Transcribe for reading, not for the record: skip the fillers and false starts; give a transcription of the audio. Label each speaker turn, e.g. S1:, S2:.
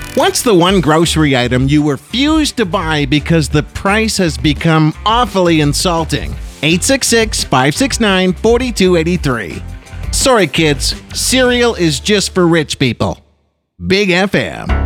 S1: What's the one grocery item you refuse to buy because the price has become awfully insulting? 866-569-4283. Sorry, kids. Cereal is just for rich people. Big FM.